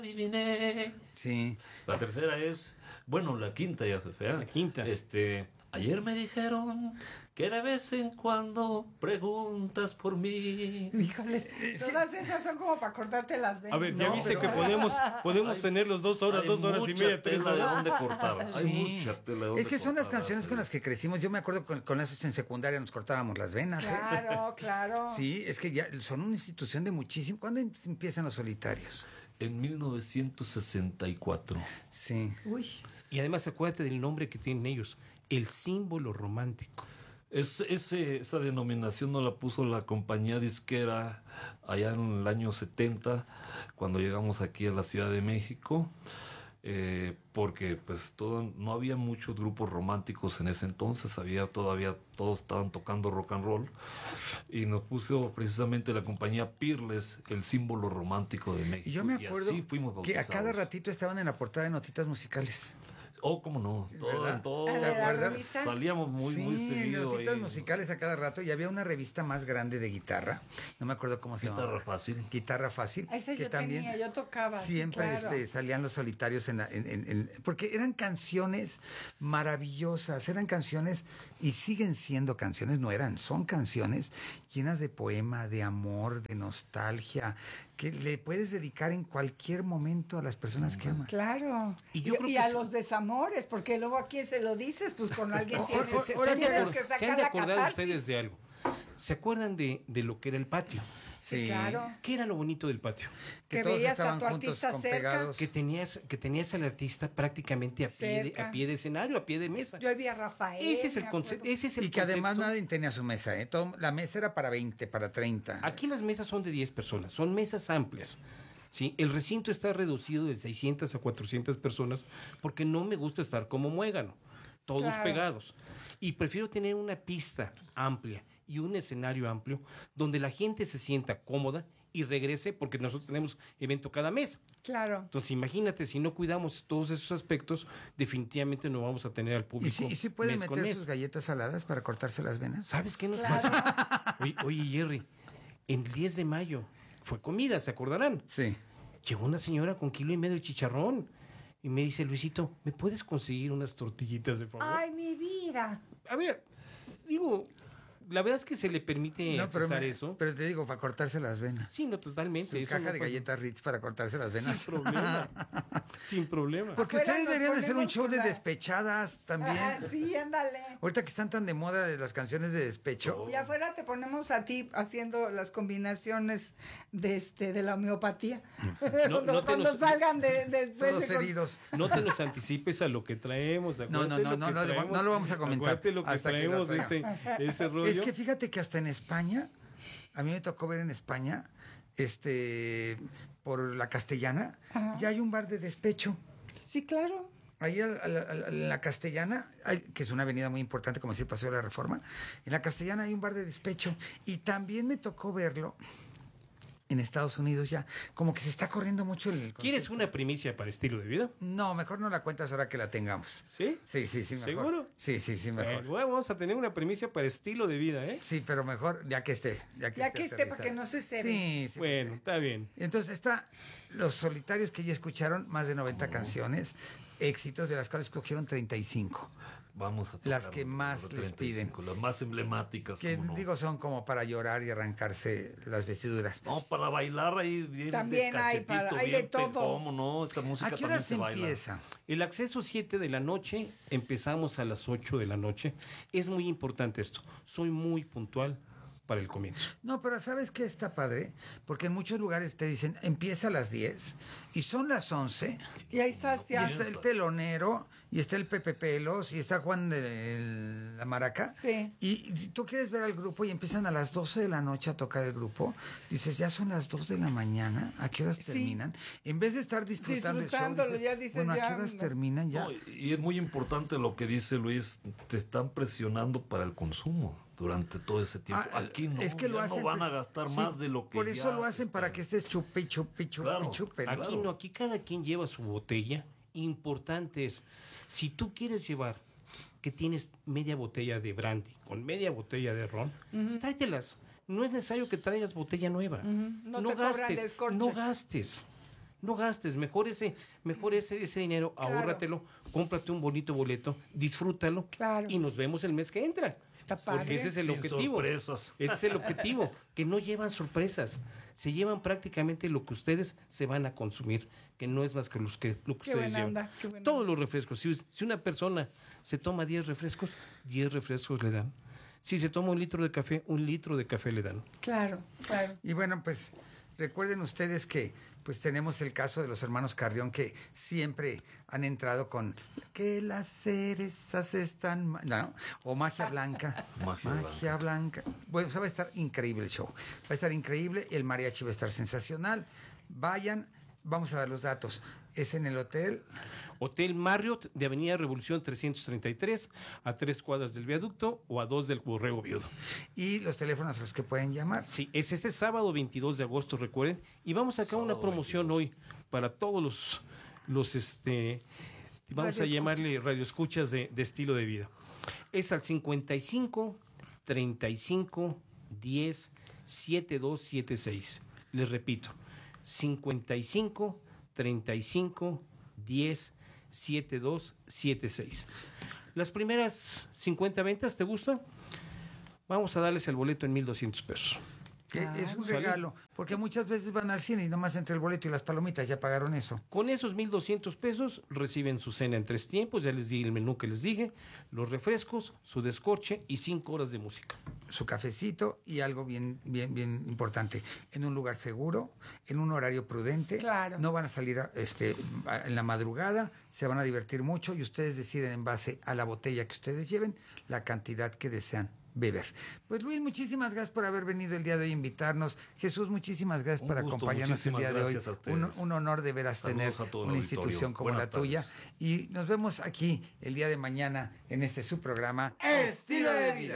adiviné. Sí. La tercera es, bueno, la quinta ya fue fea. La quinta. Ayer me dijeron que de vez en cuando preguntas por mí. Híjole, todas esas son como para cortarte las venas. A ver, ya No, viste pero- que podemos tener los 2 horas, Hay 2 horas y mucha media, 3 tela de horas. dónde cortar. Hay Sí. mucha tela de dónde Es que son las cortar, canciones sí. con las que crecimos. Yo me acuerdo con esas en secundaria nos cortábamos las venas. Claro, claro. Sí, es que ya son una institución de muchísimo. ¿Cuándo empiezan los solitarios? En 1964. Sí. Uy. Y además acuérdate del nombre que tienen ellos, el símbolo romántico. Esa denominación no la puso la compañía disquera allá en el año 70, cuando llegamos aquí a la Ciudad de México, porque pues no había muchos grupos románticos en ese entonces, todavía todos estaban tocando rock and roll, y nos puso precisamente la compañía Peerless, el símbolo romántico de México. Y yo me acuerdo así fuimos que a bautizados. cada ratito estaban en la portada de Notitas Musicales. Oh, cómo no, ¿Verdad? todo, ¿De la acuerdas? revista? salíamos muy seguido. Notitas ahí. Musicales a cada rato. Y había una revista más grande de guitarra. No me acuerdo cómo se Guitarra llamaba. Fácil. Guitarra Fácil. Esa yo tenía, yo tocaba. sí, Siempre claro. salían los solitarios porque eran canciones maravillosas, eran canciones y siguen siendo canciones, son canciones llenas de poema, de amor, de nostalgia, que le puedes dedicar en cualquier momento a las personas que amas. Claro. Y yo creo que a sí. los desamores, porque luego a quién se lo dices, pues con alguien Se tienes, han de tienes que se han sacar de la acordar catarsis. ustedes de algo. ¿Se acuerdan de lo que era el patio? Sí, claro. ¿Qué era lo bonito del patio? Que todos veías a estaban tu juntos, artista con cerca. pegados. Que tenías al artista prácticamente a Cerca. pie de escenario, a pie de mesa. Yo vi a Rafael. Ese es el me concepto. acuerdo. Ese es el Y que además concepto. nadie tenía su mesa, ¿eh? La mesa era para 20, para 30. Aquí las mesas son de 10 personas, son mesas amplias. ¿Sí? El recinto está reducido de 600 a 400 personas porque no me gusta estar como muégano, todos Claro. pegados. Y prefiero tener una pista amplia y un escenario amplio donde la gente se sienta cómoda y regrese, porque nosotros tenemos evento cada mes. Claro. Entonces imagínate, si no cuidamos todos esos aspectos, definitivamente no vamos a tener al público. ¿Y si pueden mes con meter mes. sus galletas saladas para cortarse las venas? ¿Sabes qué nos Claro. pasa? Oye, Jerry, el 10 de mayo fue comida, ¿se acordarán? Sí. Llegó una señora con 1,5 kilos de chicharrón y me dice, Luisito, ¿me puedes conseguir unas tortillitas de favor? Ay, mi vida. A ver, digo, la verdad es que se le permite accesar eso. pero te digo, para cortarse las venas. Sí, no, totalmente. Su eso caja no de pasa. galletas Ritz para cortarse las venas. Sin problema. Sin problema. Porque Afuera ustedes nos deberían de hacer un ponemos show con de la- despechadas también. Sí, ándale. Ahorita que están tan de moda de las canciones de despecho. Y afuera te ponemos a ti haciendo las combinaciones de la homeopatía. No te Cuando nos- salgan después Todos de heridos. No te nos anticipes a lo que traemos. No, acuérdate no, lo no, que no, traemos, no lo vamos a comentar acuérdate lo que hasta que lo traemos, traigan. ese rollo. Es que fíjate que hasta en España, a mí me tocó ver en España, por la Castellana, Ajá. ya hay un bar de despecho. Sí, claro. Ahí en la Castellana, que es una avenida muy importante, como decía Paseo de la Reforma, en la Castellana hay un bar de despecho. Y también me tocó verlo en Estados Unidos ya. Como que se está corriendo mucho el ¿Quieres concepto. una primicia para estilo de vida? No, mejor no la cuentas ahora que la tengamos. ¿Sí? Sí, mejor. ¿Seguro? Sí, mejor. Bueno, vamos a tener una primicia para estilo de vida, ¿eh? Sí, pero mejor ya que esté. Ya que esté para aterrizada. que no se cede. Sí. Bueno, está bien. Entonces está Los Solitarios, que ya escucharon más de 90 canciones, éxitos, de las cuales escogieron 35. Vamos a tocar Las que más los les 35, las más emblemáticas. Que ¿cómo no? digo, son como para llorar y arrancarse las vestiduras. No, para bailar ahí bien También de hay cachetito, hay bien de todo. ¿Cómo no? Esta música ¿A qué también hora se baila. empieza? El acceso 7 de la noche, empezamos a las 8 de la noche. Es muy importante esto. Soy muy puntual para el comienzo. No, pero ¿sabes qué está padre? Porque en muchos lugares te dicen, empieza a las 10 y son las 11 Y ahí estás y ya. está el telonero y está el Pepe Pelos y está Juan de la Maraca. Sí. Y tú quieres ver al grupo y empiezan a las 12 de la noche a tocar el grupo. Dices, ya son las 2 de la mañana, ¿a qué horas Sí. terminan? En vez de estar disfrutando el show, Disfrutándolo, dices, ya dices, bueno, ¿a ya, qué horas no. terminan ya? No, y es muy importante lo que dice Luis, te están presionando para el consumo durante todo ese tiempo. Aquí no, es que lo ya hacen, no van a gastar sí, más de lo que por eso ya lo hacen está. para que estés chupe, chupe, chupe, Claro. chupe, ¿no? Aquí Claro. no, aquí cada quien lleva su botella. Importante es, si tú quieres llevar que tienes media botella de brandy con media botella de ron, tráetelas. No es necesario que traigas botella nueva. No te cobran descorche. no gastes. No gastes, mejor ese dinero, Claro. ahórratelo, cómprate un bonito boleto, disfrútalo Claro. y nos vemos el mes que entra. Está padre. Porque ese es el Sin objetivo. sorpresas. Ese es el objetivo, que no llevan sorpresas, se llevan prácticamente lo que ustedes se van a consumir, que no es más que lo que Qué ustedes buena llevan. onda, qué buena Todos los refrescos, si una persona se toma 10 refrescos, 10 refrescos le dan. Si se toma 1 litro de café, 1 litro de café le dan. Claro, claro. Y bueno, pues recuerden ustedes que pues tenemos el caso de los hermanos Carrión que siempre han entrado con que las cerezas están ¿no? O Magia Blanca. Magia Blanca. Bueno, o sea, va a estar increíble el show. Va a estar increíble, el mariachi va a estar sensacional. Vayan, vamos a dar los datos. Es en el hotel Hotel Marriott de Avenida Revolución 333, a 3 cuadras del viaducto o a 2 del Borrego Viudo. y los teléfonos a los que pueden llamar. Sí, es este sábado 22 de agosto, recuerden. Y vamos a sacar una promoción hoy para todos los vamos a llamarle radioescuchas de estilo de vida. Es al 55 35 10 7276. Les repito, 55 35 10 7276. Las primeras 50 ventas, ¿te gusta? Vamos a darles el boleto en 1,200 pesos. Que es un ¿sale? regalo, porque muchas veces van al cine y nomás entre el boleto y las palomitas ya pagaron eso. Con esos 1,200 pesos reciben su cena en 3 tiempos, ya les di el menú que les dije, los refrescos, su descorche y 5 horas de música. Su cafecito y algo bien importante, en un lugar seguro, en un horario prudente. Claro. No van a salir en la madrugada, se van a divertir mucho y ustedes deciden en base a la botella que ustedes lleven la cantidad que desean beber. Pues Luis, muchísimas gracias por haber venido el día de hoy a invitarnos. Jesús, muchísimas gracias Un por gusto, acompañarnos el día de hoy. muchísimas gracias a ustedes. Un honor de veras Saludos tener a todo el una auditorio. institución como Buenas la tuya. tardes. Y nos vemos aquí el día de mañana en este su programa Estilo de Vida.